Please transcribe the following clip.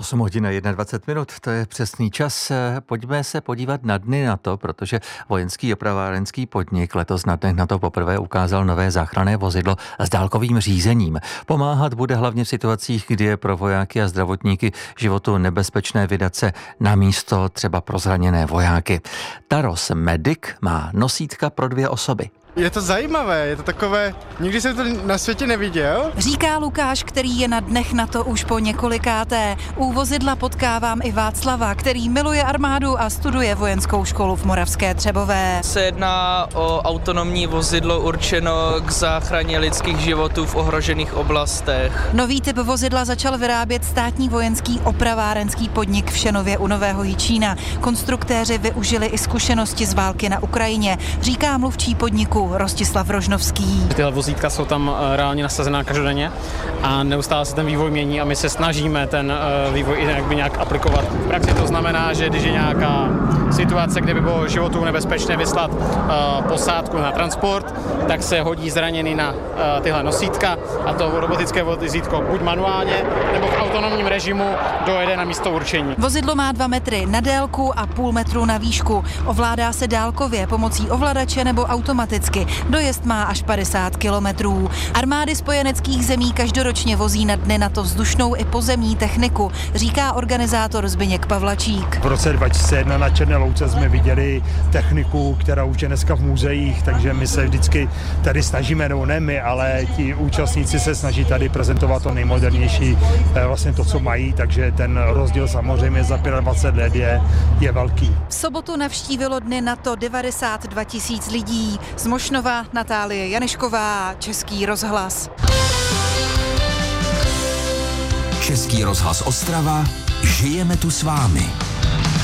8 hodin a 21 minut, to je přesný čas. Pojďme se podívat na dny NATO, protože vojenský opravárenský podnik letos na dnech NATO poprvé ukázal nové záchranné vozidlo s dálkovým řízením. Pomáhat bude hlavně v situacích, kdy je pro vojáky a zdravotníky životu nebezpečné vydat se na místo třeba pro zraněné vojáky. Taros Medic má nosítka pro 2 osoby. Je to zajímavé, je to takové, nikdy jsem to na světě neviděl. Říká Lukáš, který je na dnech NATO už po několikáté. U vozidla potkávám i Václava, který miluje armádu a studuje vojenskou školu v Moravské Třebové. Se jedná o autonomní vozidlo určeno k záchraně lidských životů v ohrožených oblastech. Nový typ vozidla začal vyrábět státní vojenský opravárenský podnik v Šenově u Nového Jičína. Konstruktéři využili i zkušenosti z války na Ukrajině, říká mluvčí podniku Rostislav Rožnovský. Tyhle vozítka jsou tam reálně nasazená každodenně a neustále se ten vývoj mění a my se snažíme ten vývoj nějak aplikovat. V praxi to znamená, že když je nějaká situace, kde by bylo životu nebezpečné vyslat posádku na transport, tak se hodí zraněný na tyhle nosítka a to robotické vozítko buď manuálně nebo v autonomním režimu dojede na místo určení. Vozidlo má 2 metry na délku a půl metru na výšku. Ovládá se dálkově pomocí ovladače nebo automaticky. Dojezd má až 50 kilometrů. Armády spojeneckých zemí každoročně vozí na dny NATO vzdušnou i pozemní techniku, říká organizátor Zbyněk Pavlačík. V roce 2001 na Černé Louce jsme viděli techniku, která už je dneska v muzeích, takže my se vždycky tady snažíme, no ne my, ale ti účastníci se snaží tady prezentovat to nejmodernější, vlastně to, co mají, takže ten rozdíl samozřejmě za 25 let je velký. V sobotu navštívilo dny NATO 92 000 lidí. Z Mošnova Natálie Janešková, Český rozhlas. Český rozhlas Ostrava, žijeme tu s vámi.